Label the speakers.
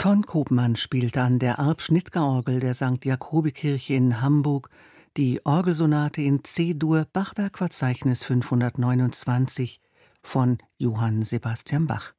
Speaker 1: Ton Koopmann spielt an der Arp-Schnittger-Orgel der St. Jakobi-Kirche in Hamburg die Orgelsonate in C-Dur, Bachwerkverzeichnis 529 von Johann Sebastian Bach.